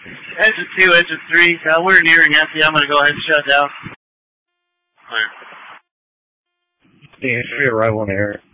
Engine 2, engine 3. We're nearing empty. I'm going to go ahead and shut down. Yeah, free arrival on air.